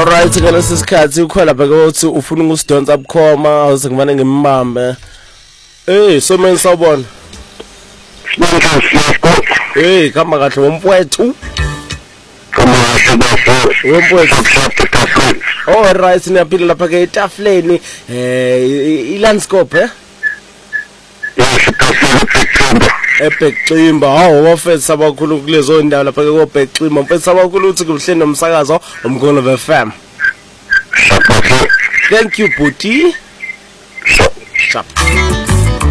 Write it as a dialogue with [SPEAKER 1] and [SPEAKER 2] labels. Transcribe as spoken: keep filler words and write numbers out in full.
[SPEAKER 1] Alright, ngalesi sikhathi ukhona bheka uthi ufuna ukusidonsa bukhoma awuze ngimane ngimbambe. Eh, so manje sawubona. Eh, kama kahle womfowethu.
[SPEAKER 2] Kama kahle
[SPEAKER 1] womfowethu. Alright, niyaphila lapha ke etafuleni eh ilandscape eh? eBhekximba hawo wafethu abakhulu kulezo ndawo lapha ke koBhekximba mfethu abakhulu uthi kuhleni nomsakazo umgono we F M. Thank you Buti. Shap.